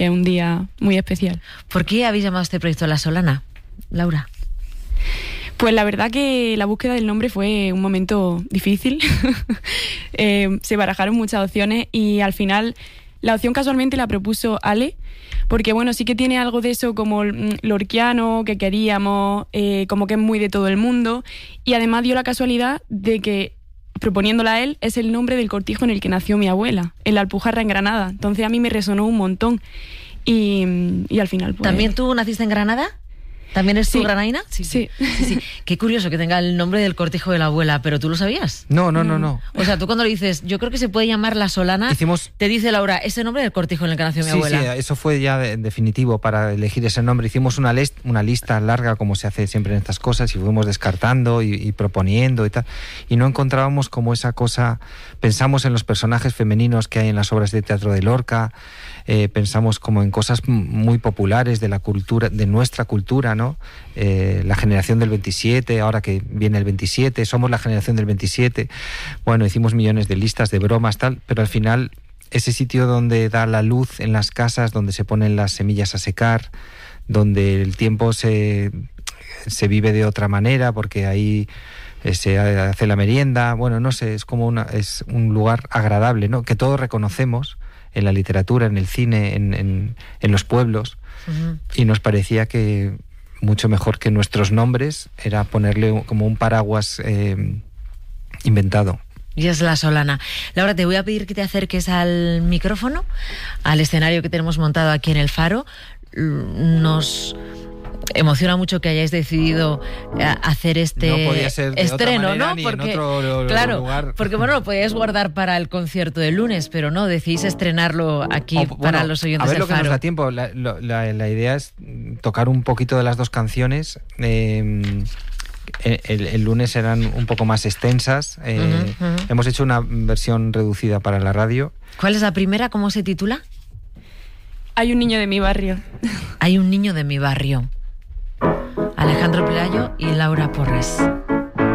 es un día muy especial. ¿Por qué habéis llamado a este proyecto La Solana, Laura? Pues la verdad que la búsqueda del nombre fue un momento difícil. Se barajaron muchas opciones y al final la opción casualmente la propuso Ale, porque bueno, sí que tiene algo de eso como lorquiano que queríamos, como que es muy de todo el mundo, y además dio la casualidad de que, proponiéndola a él, es el nombre del cortijo en el que nació mi abuela, en la Alpujarra, en Granada. Entonces a mí me resonó un montón y al final pues... ¿También tú naciste en Granada? ¿También eres tú granadina? Sí. Qué curioso que tenga el nombre del cortijo de la abuela, pero ¿tú lo sabías? No. O sea, tú cuando le dices, yo creo que se puede llamar La Solana, te dice Laura, ese nombre del cortijo en el que nació mi abuela. Sí, eso fue ya definitivo para elegir ese nombre. Hicimos una lista larga, como se hace siempre en estas cosas, y fuimos descartando y proponiendo y tal. Y no encontrábamos como esa cosa. Pensamos en los personajes femeninos que hay en las obras de teatro de Lorca, pensamos como en cosas muy populares de la cultura, de nuestra cultura, ¿no? La generación del 27, ahora que viene el 27, somos la generación del 27. Bueno, hicimos millones de listas de bromas, tal, pero al final ese sitio donde da la luz en las casas, donde se ponen las semillas a secar, donde el tiempo se vive de otra manera, porque ahí se hace la merienda, bueno, no sé, es como es un lugar agradable, ¿no? Que todos reconocemos en la literatura, en el cine, en los pueblos, y nos parecía que mucho mejor que nuestros nombres era ponerle como un paraguas inventado. Y es La Solana. Laura, te voy a pedir que te acerques al micrófono, al escenario que tenemos montado aquí en el Faro. Nos emociona mucho que hayáis decidido hacer este no podía ser de estreno, otra manera, ¿no? Ni porque en otro claro, lugar. porque bueno, lo podíais guardar para el concierto del lunes, pero no, decidís estrenarlo aquí para los oyentes del Faro. A ver lo que nos da tiempo. La idea es tocar un poquito de las dos canciones. El lunes eran un poco más extensas. Hemos hecho una versión reducida para la radio. ¿Cuál es la primera? ¿Cómo se titula? Hay un niño de mi barrio. Hay un niño de mi barrio. Alejandro Pelayo y Laura Porres.